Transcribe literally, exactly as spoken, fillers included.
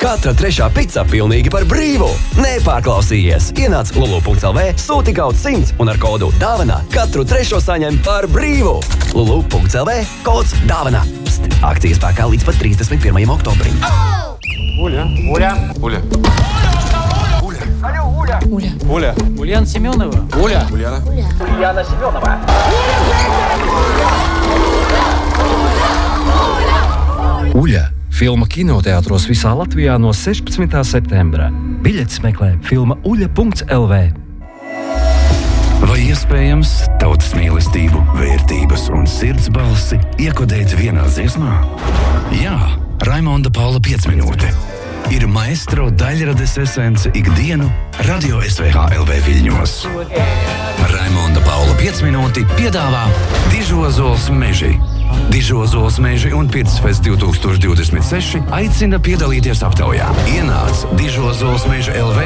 Katra trešā pica pilnīgi par brīvu. Nepārklausījies. Ienāc lulu punkts el vē, sūti kaut simts un ar kodu dāvana katru trešo saņem par brīvu. lulu punkts el vē, kods dāvana. Pst, akcijas spēkā līdz pat trīsdesmit pirmajam oktobrim. Уля, Уля, Уля. Уля, алло, Уля, Уля. Уля, Ульяна Семенова. Уля, Ульяна. Ульяна Семенова. Uļa – filma kinoteātros visā Latvijā no sešpadsmitā septembra. Biļetes meklē filma uļa punkts el vē. Vai iespējams tautas mīlestību, vērtības un sirds balsi iekodēt vienā dziesmā? Jā, Raimonda Paula piecminūte ir maestro daļrades esence ikdienu Radio es ve ha el vē viļņos. Raimonda Paula piecminūti piedāvā Dižozols meži. Dižozols meži un Pirtsfest divi tūkstoši divdesmit seši aicina piedalīties aptaujā. Ienāc Dižozols meža el vē